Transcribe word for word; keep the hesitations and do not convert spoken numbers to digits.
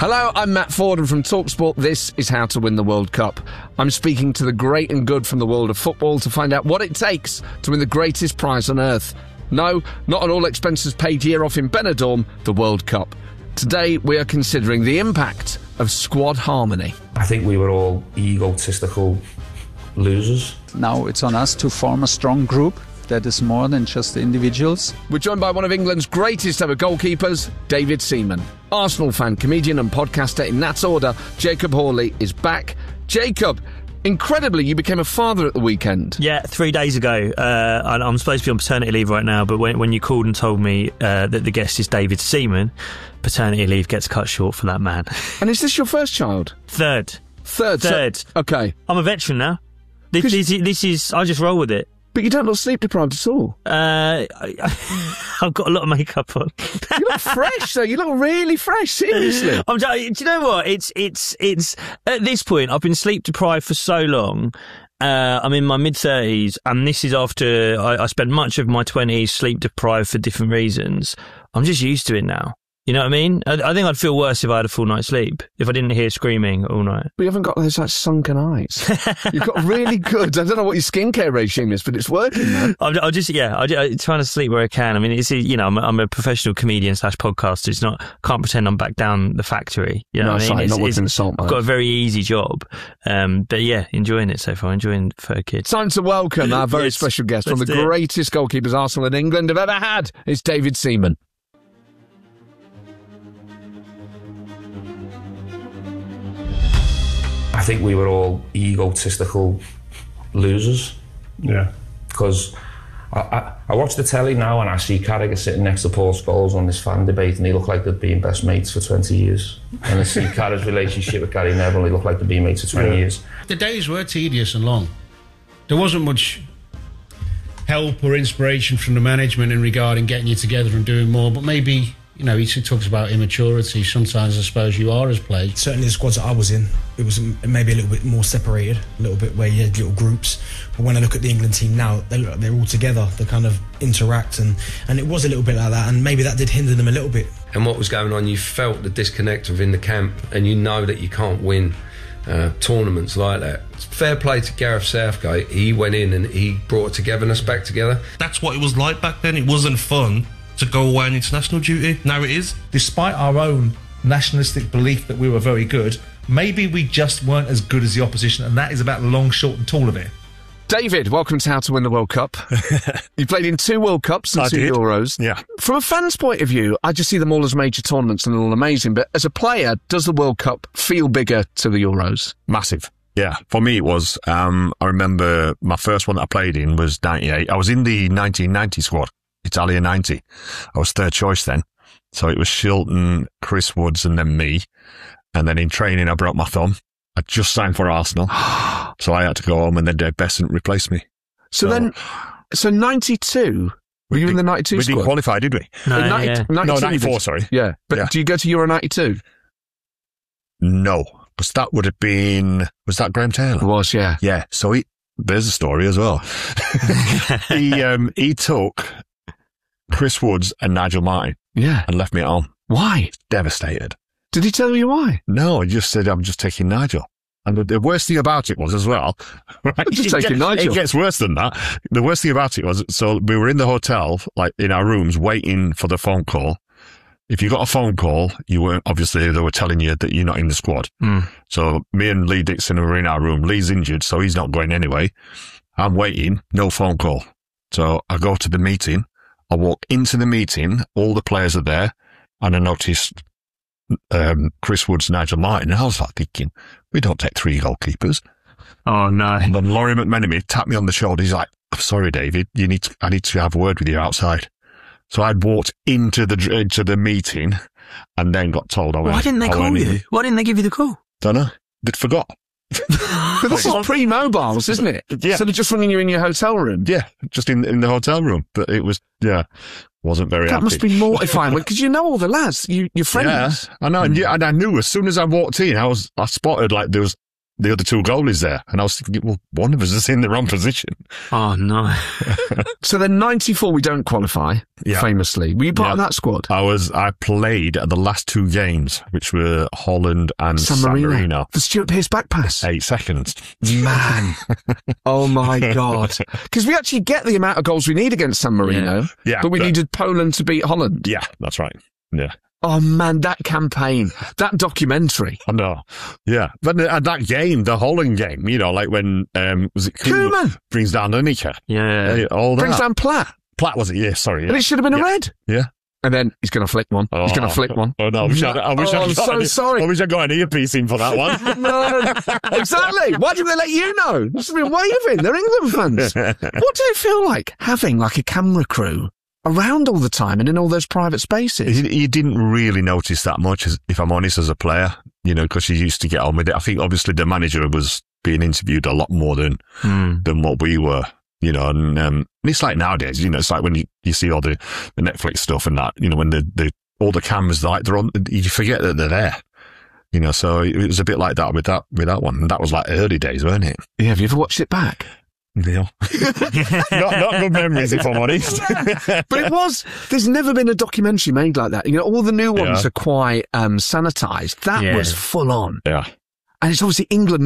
Hello, I'm Matt Ford, and from TalkSport, this is How to Win the World Cup. I'm speaking to the great and good from the world of football to find out what it takes to win the greatest prize on earth. No, not an all-expenses-paid year off in Benidorm, the World Cup. Today, we are considering the impact of squad harmony. I think we were all egotistical losers. Now it's on us to form a strong group that is more than just the individuals. We're joined by one of England's greatest ever goalkeepers, David Seaman. Arsenal fan, comedian and podcaster in that order, Jacob Hawley is back. Jacob, incredibly, you became a father at the weekend. Yeah, three days ago. Uh, I'm supposed to be on paternity leave right now, but when, when you called and told me uh, that the guest is David Seaman, paternity leave gets cut short for that man. And is this your first child? Third. Third? Third. So, okay. I'm a veteran now. This, this, this is... I just roll with it. But you don't look sleep deprived at all. Uh, I, I've got a lot of makeup on. You look fresh, though. You look really fresh, seriously. I'm, do you know what? It's, it's, it's, at this point, I've been sleep deprived for so long. Uh, I'm in my mid-thirties, and this is after I, I spent much of my twenties sleep deprived for different reasons. I'm just used to it now. You know what I mean? I, I think I'd feel worse if I had a full night's sleep, if I didn't hear screaming all night. But you haven't got those like sunken eyes. You've got really good, I don't know what your skincare regime is, but it's working, man. I'm, I'm just, yeah, I'm, I'm trying to sleep where I can. I mean, it's, you know, I'm, I'm a professional comedian slash podcaster. It's not, can't pretend I'm back down the factory. You know no, what I mean? Right, it's, not working the salt, I've got a very easy job. Um, but yeah, enjoying it so far, enjoying Fur Kids. Time to welcome our very yes, special guest, one of the greatest goalkeepers Arsenal and England have ever had. It's David Seaman. I think we were all egotistical losers. Yeah. Because I, I, I watch the telly now and I see Carragher sitting next to Paul Scholes on this fan debate, and they look like they've been best mates for twenty years. And I see Carragher's relationship with Gary Neville, they look like they've been mates for twenty yeah. years. The days were tedious and long. There wasn't much help or inspiration from the management in regarding getting you together and doing more, but maybe... You know, he talks about immaturity. Sometimes I suppose you are as players. Certainly the squads that I was in, it was maybe a little bit more separated, a little bit where you had little groups. But when I look at the England team now, they look like they're all together. They kind of interact, and, and it was a little bit like that, and maybe that did hinder them a little bit. And what was going on, you felt the disconnect within the camp, and you know that you can't win uh, tournaments like that. Fair play to Gareth Southgate. He went in and he brought togetherness back together. That's what it was like back then. It wasn't fun to go away on international duty. Now it is. Despite our own nationalistic belief that we were very good, maybe we just weren't as good as the opposition, and that is about the long, short and tall of it. David, welcome to How to Win the World Cup. You played in two World Cups and I two did. Euros. Yeah. From a fan's point of view, I just see them all as major tournaments and all amazing, but as a player, does the World Cup feel bigger to the Euros? Massive. Yeah, for me it was. Um, I remember my first one that I played in was ninety-eight. I was in the nineteen ninety squad. Italia ninety. I was third choice then. So it was Shilton, Chris Woods and then me. And then in training I broke my thumb. I just signed for Arsenal. So I had to go home and then Dave Besant replaced me. So, so then, so ninety-two, were you did, in the ninety-two we squad? We didn't qualify, did we? No, ninety, yeah. ninety-two, no ninety-four, sorry. Yeah. But yeah. do you go to Euro ninety-two? No. Because that would have been, was that Graham Taylor? It was, yeah. Yeah. So he, there's a story as well. he, um, he took Chris Woods and Nigel Martin. Yeah. And left me at home. Why? Devastated. Did he tell you why? No, he just said, I'm just taking Nigel. And the, the worst thing about it was as well, right? Just taking Nigel. It gets worse than that. The worst thing about it was, so we were in the hotel, like in our rooms, waiting for the phone call. If you got a phone call, you weren't, obviously they were telling you that you're not in the squad. Mm. So me and Lee Dixon were in our room. Lee's injured, so he's not going anyway. I'm waiting, no phone call. So I go to the meeting. I walk into the meeting, all the players are there, and I noticed um, Chris Woods, Nigel Martin, and I was like thinking, we don't take three goalkeepers. Oh no. And then Laurie McMenemy tapped me on the shoulder. He's like, I'm sorry, David, you need to, I need to have a word with you outside. So I'd walked into the into the meeting and then got told I went. Why didn't they call you? Why didn't they give you the call? Don't know. They'd forgot. But this is pre-mobiles, isn't it? Yeah. So they're just ringing you in your hotel room? Yeah, just in in the hotel room. But it was, yeah, wasn't very that happy. That must be mortifying, because you know all the lads, you, your friends. Yeah, I know. And, yeah, and I knew as soon as I walked in, I was, I spotted like there was the other two goalies there. And I was thinking, well, one of us is in the wrong position. Oh, no. So then ninety-four, we don't qualify, Yeah. famously. Were you part Yeah. of that squad? I was, I played at the last two games, which were Holland and San San Marino. Marino. The Stuart Pearce back pass. Eight seconds. Man. Oh, my God. Because we actually get the amount of goals we need against San Marino, Yeah, but we but- needed Poland to beat Holland. Yeah, that's right. Yeah. Oh, man, that campaign, that documentary. I know. Yeah. But uh, that game, the Holland game, you know, like when, um, was it Koeman brings down Lineker. Yeah. Uh, all that. brings down Platt, Platt, was it? Yeah, sorry. and Yeah. it should have been a Yeah. red. Yeah. And then he's going to flick one. He's going to flick one. Oh, no. I wish, I, I wish Oh, I I'm got so an, sorry. I wish I got an earpiece in for that one. No, exactly. Why didn't they let you know? They should have been waving. They're England fans. What did it feel like having like a camera crew around all the time and in all those private spaces? You, you didn't really notice that much, as, if I'm honest, as a player, you know, because you used to get on with it. I think obviously the manager was being interviewed a lot more than, Hmm. than what we were, you know, and, um, and it's like nowadays, you know, it's like when you, you see all the, the Netflix stuff and that, you know, when the, the, all the cameras, like they're on, you forget that they're there. You know, so it was a bit like that with that, with that one. And that was like early days, weren't it? Yeah, have you ever watched it back? No. not, not good memories, if I'm honest. But it was, there's never been a documentary made like that. You know, all the new ones Yeah. are quite um, sanitized. That Yeah. was full on. Yeah. And it's obviously England